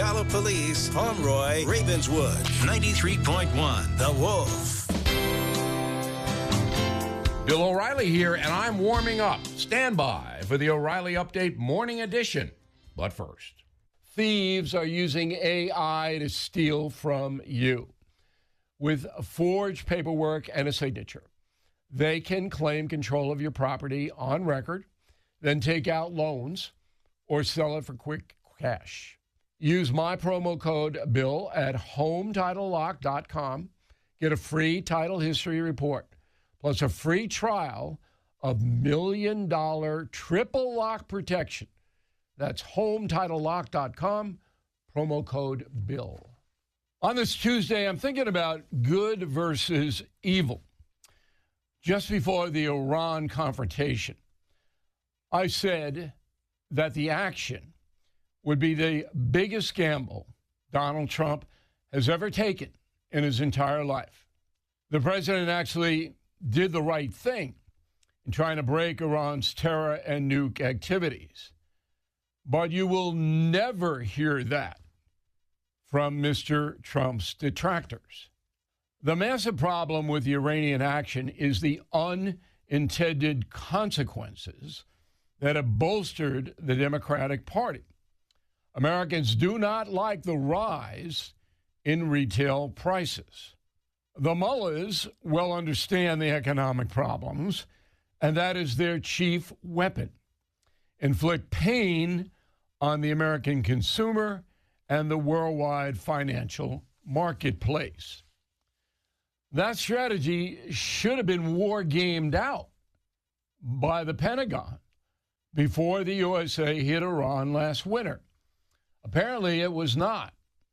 Ocala Police, Pomeroy, Ravenswood, 93.1, The Wolf. Bill O'Reilly here, and I'm warming up. Stand by for the O'Reilly Update Morning Edition. But first, thieves are using AI to steal from you. With forged paperwork and a signature, they can claim control of your property on record, then take out loans or sell it for quick cash. Use my promo code BILL at HomeTitleLock.com. Get a free title history report, plus a free trial of $1 million triple lock protection. That's HomeTitleLock.com, promo code BILL. On this Tuesday, I'm thinking about good versus evil. Just before the Iran confrontation, I said that the action would be the biggest gamble Donald Trump has ever taken in his entire life. The president actually did the right thing in trying to break Iran's terror and nuke activities. But you will never hear that from Mr. Trump's detractors. The massive problem with the Iranian action is the unintended consequences that have bolstered the Democratic Party. Americans do not like the rise in retail prices. The mullahs well understand the economic problems, and that is their chief weapon. Inflict pain on the American consumer and the worldwide financial marketplace. That strategy should have been war gamed out by the Pentagon before the USA hit Iran last winter. Apparently, it was not.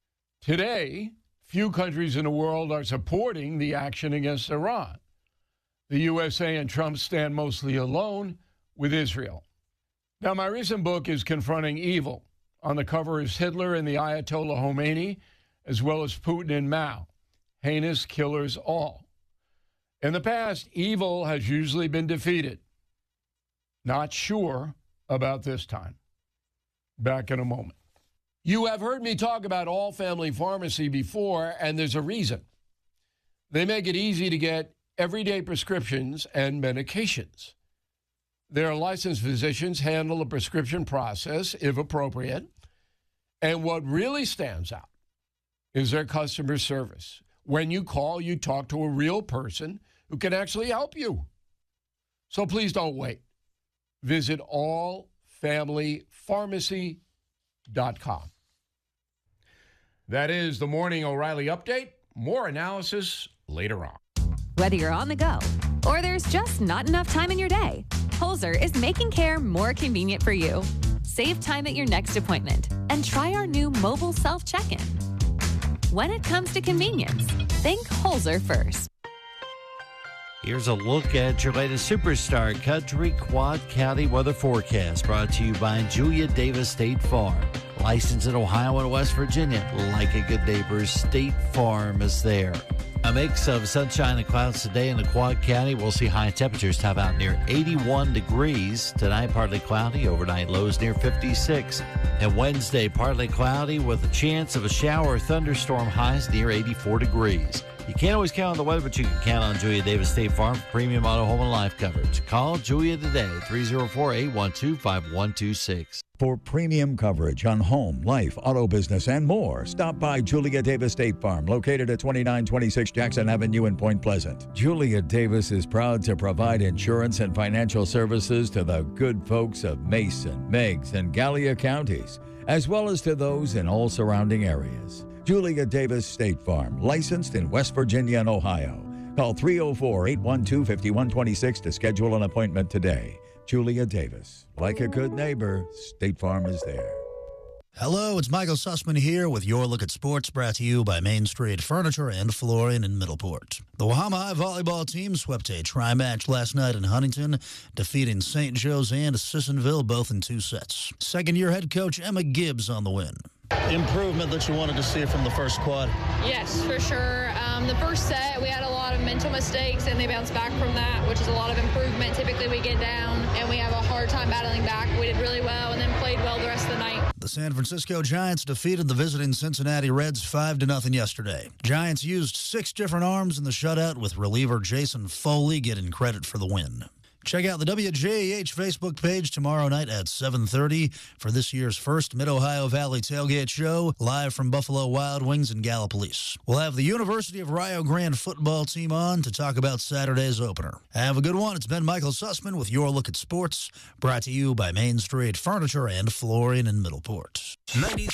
Today, few countries in the world are supporting the action against Iran. The USA and Trump stand mostly alone with Israel. Now, my recent book is Confronting Evil. On the cover is Hitler and the Ayatollah Khomeini, as well as Putin and Mao. Heinous killers all. In the past, evil has usually been defeated. Not sure about this time. Back in a moment. You have heard me talk about All Family Pharmacy before, and there's a reason. They make it easy to get everyday prescriptions and medications. Their licensed physicians handle the prescription process, if appropriate. And what really stands out is their customer service. When you call, you talk to a real person who can actually help you. So please don't wait. Visit allfamilypharmacy.com. That is the Morning O'Reilly Update. More analysis later on. Whether you're on the go or there's just not enough time in your day, Holzer is making care more convenient for you. Save time at your next appointment and try our new mobile self-check-in. When it comes to convenience, think Holzer first. Here's a look at your latest Superstar Country Quad County weather forecast, brought to you by Julia Davis State Farm. Licensed in Ohio and West Virginia. Like a good neighbor, State Farm is there. A mix of sunshine and clouds today in the Quad County. We'll see high temperatures top out near 81 degrees. Tonight, partly cloudy. Overnight lows near 56. And Wednesday, partly cloudy with a chance of a shower or thunderstorm, highs near 84 degrees. You can't always count on the weather, but you can count on Julia Davis State Farm for premium auto, home, and life coverage. Call Julia today, 304-812-5126. For premium coverage on home, life, auto business, and more, stop by Julia Davis State Farm, located at 2926 Jackson Avenue in Point Pleasant. Julia Davis is proud to provide insurance and financial services to the good folks of Mason, Meigs, and Gallia counties, as well as to those in all surrounding areas. Julia Davis State Farm, licensed in West Virginia and Ohio. Call 304-812-5126 to schedule an appointment today. Julia Davis. Like a good neighbor, State Farm is there. Hello, it's Michael Sussman here with your look at sports, brought to you by Main Street Furniture and Flooring in Middleport. The Wahama High volleyball team swept a tri-match last night in Huntington, defeating St. Joe's and Sissonville both in 2 sets. Second-year head coach Emma Gibbs on the win. Improvement that you wanted to see from the first quad? Yes, for sure. The first set, we had a lot of mental mistakes, and they bounced back from that, which is a lot of improvement. Typically, we get down, and we have a hard time battling back. We did really well, and then played well the rest of the night. The San Francisco Giants defeated the visiting Cincinnati Reds 5-0 yesterday. Giants used 6 different arms in the shutout, with reliever Jason Foley getting credit for the win. Check out the WJAH Facebook page tomorrow night at 7:30 for this year's first Mid-Ohio Valley Tailgate Show, live from Buffalo Wild Wings and Gallipolis. We'll have the University of Rio Grande football team on to talk about Saturday's opener. Have a good one. It's been Michael Sussman with Your Look at Sports, brought to you by Main Street Furniture and Flooring in Middleport. 93.